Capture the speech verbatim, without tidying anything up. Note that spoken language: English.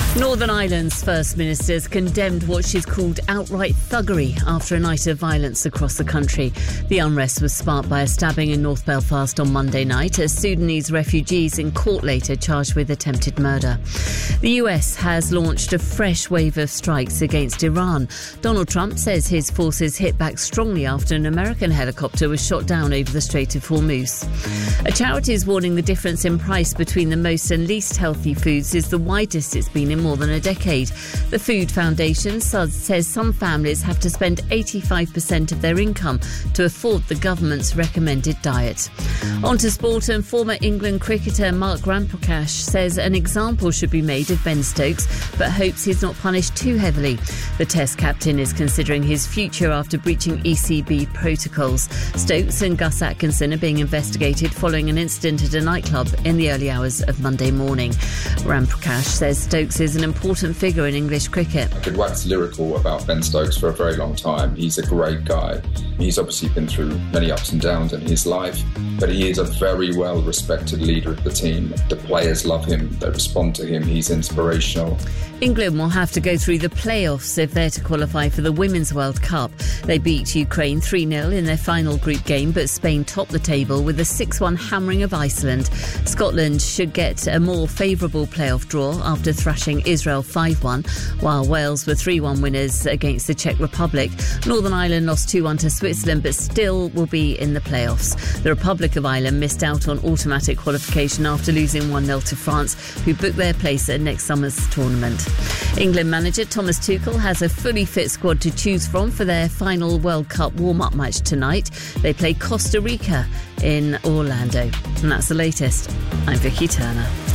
Northern Ireland's First Minister has condemned what she's called outright thuggery after a night of violence across the country. The unrest was sparked by a stabbing in North Belfast on Monday night as Sudanese refugees in court later charged with attempted murder. The U S has launched a fresh wave of strikes against Iran. Donald Trump says his forces hit back strongly after an American helicopter was shot down over the Strait of Hormuz. A charity is warning the difference in price between the most and least healthy foods is the widest it's been in more than a decade. The Food Foundation says some families have to spend eighty-five percent of their income to afford the government's recommended diet. On to sport, and former England cricketer Mark Ramprakash says an example should be made of Ben Stokes, but hopes he's not punished too heavily. The Test captain is considering his future after breaching E C B protocols. Stokes and Gus Atkinson are being investigated following an incident at a nightclub in the early hours of Monday morning. Ramprakash says Stokes is an important figure in English cricket. I could wax lyrical about Ben Stokes for a very long time. He's a great guy. He's obviously been through many ups and downs in his life, but he is a very well-respected leader of the team. The players love him. They respond to him. He's inspirational. England will have to go through the playoffs if they're to qualify for the Women's World Cup. They beat Ukraine three nil in their final group game, but Spain topped the table with a six one hammering of Iceland. Scotland should get a more favourable playoff draw after thrashing Israel five one, while Wales were three one winners against the Czech Republic. Northern Ireland lost two one to Switzerland, but still will be in the playoffs. The Republic of Ireland missed out on automatic qualification after losing one nil to France, who booked their place at next summer's tournament. England manager Thomas Tuchel has a fully fit squad to choose from for their final World Cup warm-up match tonight. They play Costa Rica in Orlando. And that's the latest. I'm Vicky Turner.